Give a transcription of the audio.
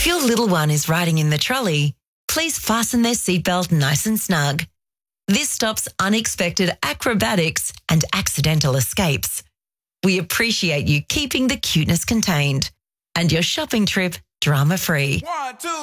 If your little one is riding in the trolley, please fasten their seatbelt nice and snug. This stops unexpected acrobatics and accidental escapes. We appreciate you keeping the cuteness contained and your shopping trip drama-free. 1, 2,